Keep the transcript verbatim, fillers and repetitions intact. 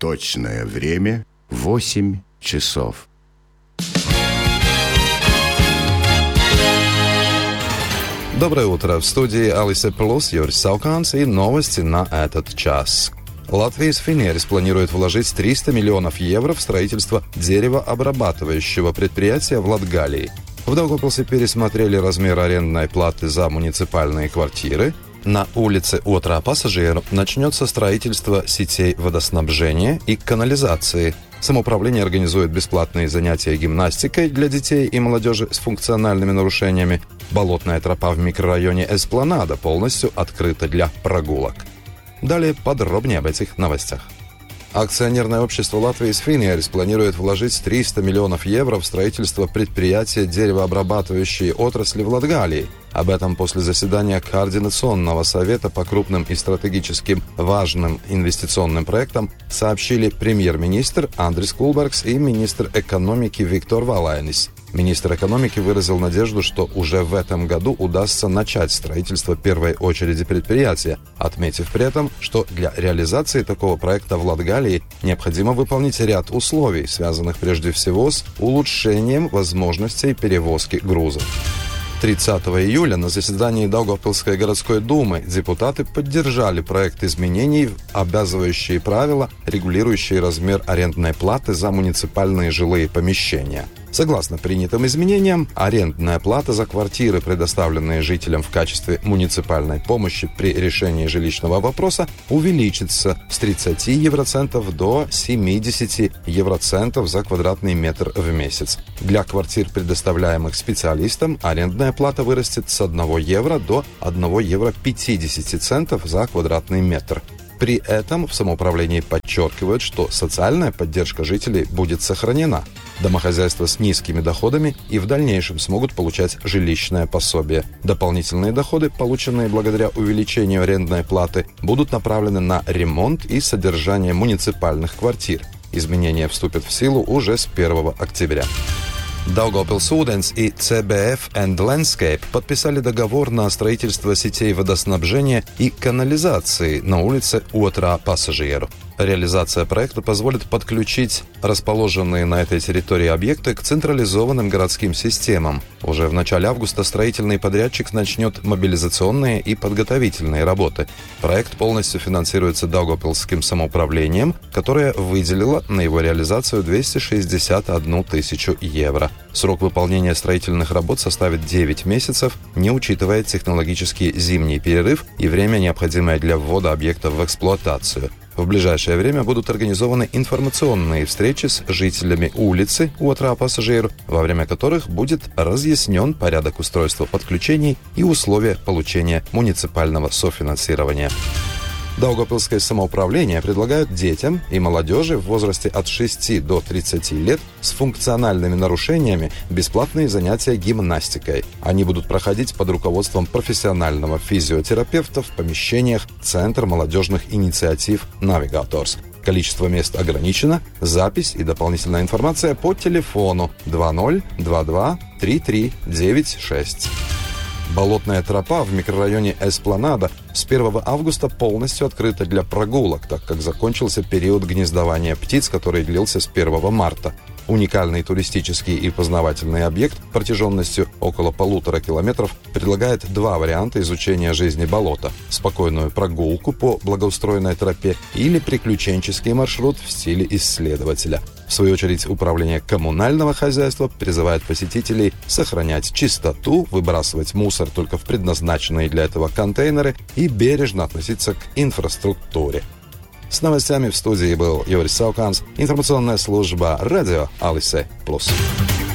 Точное время — восемь часов. Доброе утро. В студии Алисе Плюс, Юрий Сауканс и новости на этот час. Латвийс Финерис планирует вложить триста миллионов евро в строительство деревообрабатывающего предприятия в Латгалии. В Даугавпилсе пересмотрели размер арендной платы за муниципальные квартиры. На улице Отрā Pasažieru начнется строительство сетей водоснабжения и канализации. Самоуправление организует бесплатные занятия гимнастикой для детей и молодежи с функциональными нарушениями. Болотная тропа в микрорайоне Эспланада полностью открыта для прогулок. Далее подробнее об этих новостях. Акционерное общество Латвийс Финерис планирует вложить триста миллионов евро в строительство предприятия деревообрабатывающей отрасли в Латгалии. Об этом после заседания Координационного совета по крупным и стратегическим важным инвестиционным проектам сообщили премьер-министр Андрис Кулбергс и министр экономики Виктор Валайнис. Министр экономики выразил надежду, что уже в этом году удастся начать строительство первой очереди предприятия, отметив при этом, что для реализации такого проекта в Латгалии необходимо выполнить ряд условий, связанных прежде всего с улучшением возможностей перевозки грузов. тридцатого июля на заседании Даугавпилской городской думы депутаты поддержали проект изменений, обязывающие правила, регулирующие размер арендной платы за муниципальные жилые помещения. Согласно принятым изменениям, арендная плата за квартиры, предоставленные жителям в качестве муниципальной помощи при решении жилищного вопроса, увеличится с тридцати евроцентов до семидесяти евроцентов за квадратный метр в месяц. Для квартир, предоставляемых специалистам, арендная плата вырастет с одного евро до одного евро пятидесяти центов за квадратный метр. При этом в самоуправлении подчеркивают, что социальная поддержка жителей будет сохранена. Домохозяйства с низкими доходами и в дальнейшем смогут получать жилищное пособие. Дополнительные доходы, полученные благодаря увеличению арендной платы, будут направлены на ремонт и содержание муниципальных квартир. Изменения вступят в силу уже с первого октября. Daugavpils ūdens и си би эф and Landscape подписали договор на строительство сетей водоснабжения и канализации на улице Otrā Pasažieru. Реализация проекта позволит подключить расположенные на этой территории объекты к централизованным городским системам. Уже в начале августа строительный подрядчик начнет мобилизационные и подготовительные работы. Проект полностью финансируется Даугавпилсским самоуправлением, которое выделило на его реализацию двести шестьдесят одну тысячу евро. Срок выполнения строительных работ составит девять месяцев, не учитывая технологический зимний перерыв и время, необходимое для ввода объекта в эксплуатацию. В ближайшее время будут организованы информационные встречи с жителями улицы Otrā Pasažieru, во время которых будет разъяснен порядок устройства подключений и условия получения муниципального софинансирования. Даугавпилское самоуправление предлагает детям и молодежи в возрасте от шести до тридцати лет с функциональными нарушениями бесплатные занятия гимнастикой. Они будут проходить под руководством профессионального физиотерапевта в помещениях Центра молодежных инициатив «Навигаторс». Количество мест ограничено. Запись и дополнительная информация по телефону два ноль два два три три девять шесть. Болотная тропа в микрорайоне Эспланада с первого августа полностью открыта для прогулок, так как закончился период гнездования птиц, который длился с первого марта. Уникальный туристический и познавательный объект протяженностью около полутора километров предлагает два варианта изучения жизни болота: спокойную прогулку по благоустроенной тропе или приключенческий маршрут в стиле исследователя. В свою очередь, управление коммунального хозяйства призывает посетителей сохранять чистоту, выбрасывать мусор только в предназначенные для этого контейнеры и бережно относиться к инфраструктуре. С новостями в студии был Юрий Сауканс, информационная служба радио Алисе Плюс.